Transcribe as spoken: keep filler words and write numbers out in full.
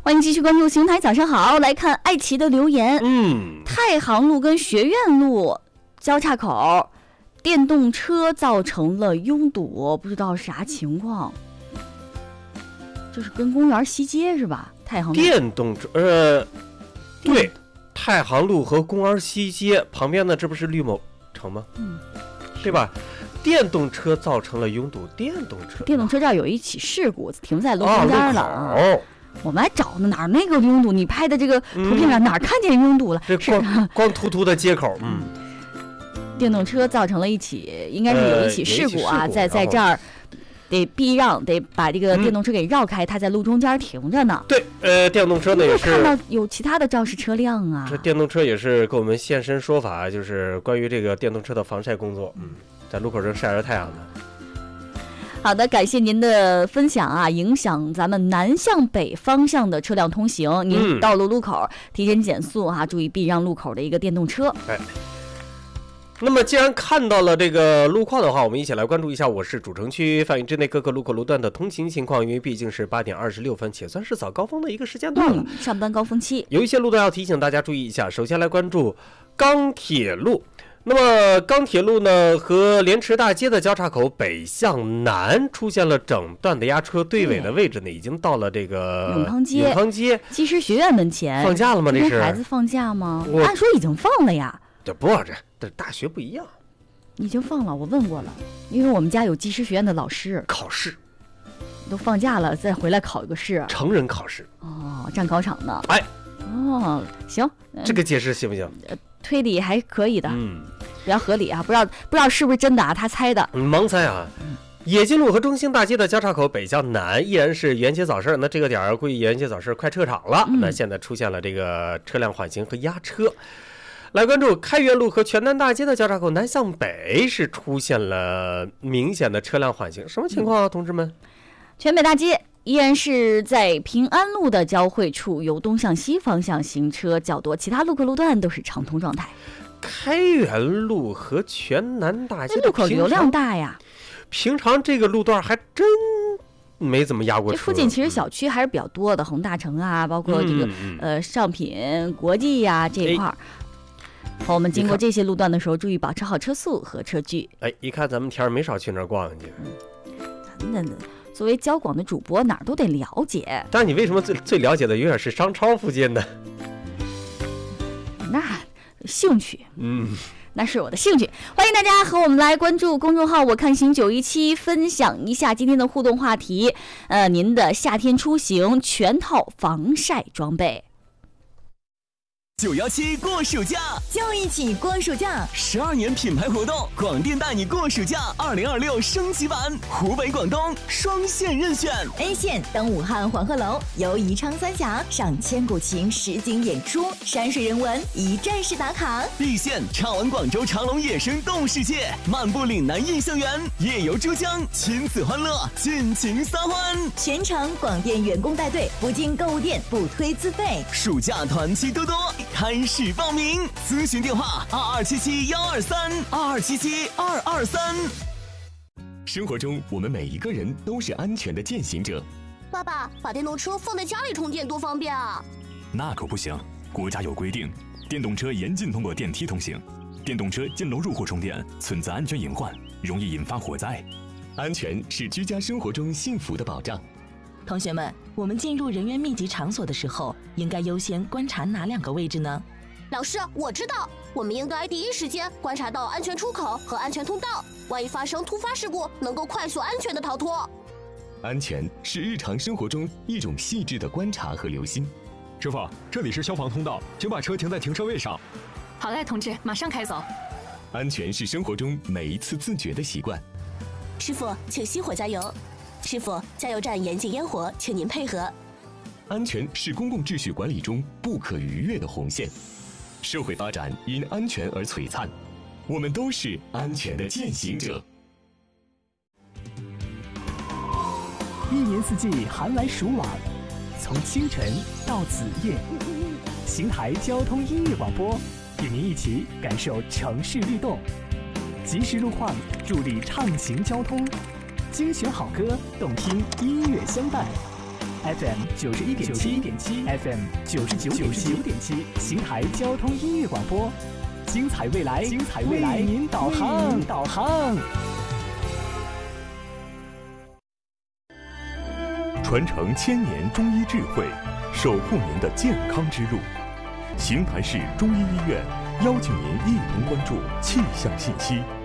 欢迎继续关注邢台早上好，来看爱奇的留言。 嗯， 太行路跟学院路交叉口，电动车造成了拥堵，不知道啥情况。就是跟公园西街是吧？太行路电动车，呃，对，太行路和公园西街旁边呢，这不是绿某城吗？ 嗯， 对吧？电动车造成了拥堵，电动车， 电动车这儿有一起事故，停在路中间了。 哦， 我们还找呢，哪儿那个拥堵？你拍的这个图片上、嗯、哪儿看见拥堵了？ 这光光秃秃的街口，嗯， 电动车造成了一起，应该是有一起事故啊， 呃、 在在这儿得避让，得把这个电动车给绕开，它、嗯、在路中间停着呢。 对，呃，电动车呢也是看到有其他的肇事车辆啊。 这电动车也是给我们现身说法，就是关于这个电动车的防晒工作，嗯，在路口上晒着太阳的。 好的，感谢您的分享啊！影响咱们南向北方向的车辆通行，您道路路口提前减速哈、啊，注意避让路口的一个电动车。 哎，那么既然看到了这个路况的话，我们一起来关注一下我市主城区范围之内各个路口路段的通行情况。因为毕竟是八点二十六分，且算是早高峰的一个时间段了， 嗯、上班高峰期， 有一些路段要提醒大家注意一下。首先来关注钢铁路。那么钢铁路呢和莲池大街的交叉口北向南出现了整段的压车，队尾的位置呢已经到了这个永康街永康街技师学院门前。 放假了吗？这是孩子放假吗？按说已经放了呀。 这不这这大学不一样， 已经放了，我问过了，因为我们家有技师学院的老师考试都放假了，再回来考一个试， 成人考试哦，站考场呢。 哎， 哦，行， 这个解释行不行？ 呃，推理还可以的， 嗯， 比较合理啊，不知道不知道是不是真的啊？他猜的， 嗯、盲猜啊。冶金路和中兴大街的交叉口北向南依然是元节早市，那这个点儿估计元节早市快撤场了、嗯，那现在出现了这个车辆缓行和压车。来关注开元路和全南大街的交叉口南向北是出现了明显的车辆缓行，什么情况啊，同志们？ 全北大街依然是在平安路的交汇处，由东向西方向行车较多，其他路口路段都是畅通状态。 开元路和全南大街路口流量大呀， 平常这个路段还真没怎么压过车。 这附近其实小区还是比较多的，恒大城啊，包括这个、嗯、呃上品国际呀、啊、这一块儿。好，我们经过这些路段的时候，注意保持好车速和车距。 哎，一看咱们天儿没少去那儿逛去。 嗯，咱们作为交广的主播，哪儿都得了解。 但你为什么最最了解的永远是商超附近呢？ 那兴趣， 嗯， 那是我的兴趣。欢迎大家和我们来关注公众号我看行九一七，分享一下今天的互动话题。呃，您的夏天出行全套防晒装备。 九幺七过暑假， 就一起过暑假。 十二年品牌活动，广电带你过暑假二零二六升级版，湖北、广东双线任选。 A 线登武汉黄鹤楼，游宜昌三峡，赏千古情实景演出，山水人文一站式打卡。 B 线畅玩广州长隆野生动物世界，漫步岭南印象园，夜游珠江，亲子欢乐，尽情撒欢。 全程广电员工带队，不进购物店不推自费。 暑假团期多多。开始报名，咨询电话二二七七幺二三二二七七二二三。 生活中，我们每一个人都是安全的践行者。 爸爸，把电动车放在家里充电多方便啊！ 那可不行，国家有规定，电动车严禁通过电梯通行，电动车进楼入户充电存在安全隐患，容易引发火灾。安全是居家生活中幸福的保障。 同学们，我们进入人员密集场所的时候，应该优先观察哪两个位置呢？ 老师，我知道，我们应该第一时间观察到安全出口和安全通道，万一发生突发事故，能够快速安全的逃脱。 安全是日常生活中一种细致的观察和留心。 师傅，这里是消防通道，请把车停在停车位上。 好嘞，同志，马上开走。 安全是生活中每一次自觉的习惯。 师傅，请熄火加油。师傅，加油站严禁烟火，请您配合。 安全是公共秩序管理中不可逾越的红线。社会发展因安全而璀璨，我们都是安全的践行者。 一年四季寒来暑往，从清晨到子夜，邢台交通音乐广播与您一起感受城市律动，及时路况助力畅行交通，精选好歌，动听音乐相伴。 F M 九十一点七点七 F M 九十九点七邢台交通音乐广播，精彩未来，精彩未来，为您导航，导航。 传承千年中医智慧，守护您的健康之路。邢台市中医医院邀请您一同关注气象信息。